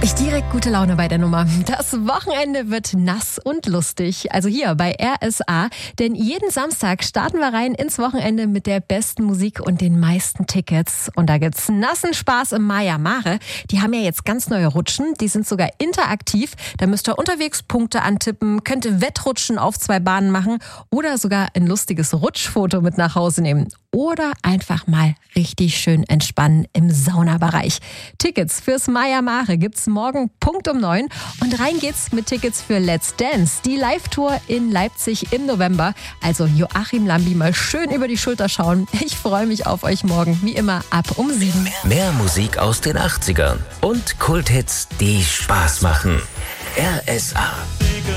Direkt gute Laune bei der Nummer. Das Wochenende wird nass und lustig. Also hier bei RSA. Denn jeden Samstag starten wir rein ins Wochenende mit der besten Musik und den meisten Tickets. Und da gibt's nassen Spaß im Maya Mare. Die haben ja jetzt ganz neue Rutschen. Die sind sogar interaktiv. Da müsst ihr unterwegs Punkte antippen, könnt ihr Wettrutschen auf 2 Bahnen machen oder sogar ein lustiges Rutschfoto mit nach Hause nehmen. Oder einfach mal richtig schön entspannen im Saunabereich. Tickets fürs Maya Mare gibt's morgen Punkt um 9. Und rein geht's mit Tickets für Let's Dance, die Live-Tour in Leipzig im November. Also Joachim Lambi mal schön über die Schulter schauen. Ich freue mich auf euch morgen, wie immer ab um 7. Mehr Musik aus den 80ern und Kulthits, die Spaß machen. RSA.